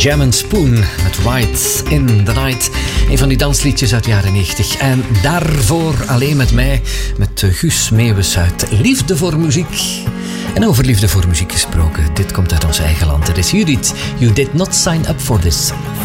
Jam & Spoon met Right in the Night. Een van die dansliedjes uit de jaren 90. En daarvoor alleen met mij, met Guus Meeuwis uit Liefde voor Muziek. En over liefde voor muziek gesproken, dit komt uit ons eigen land. Het is Judith. You did not sign up for this.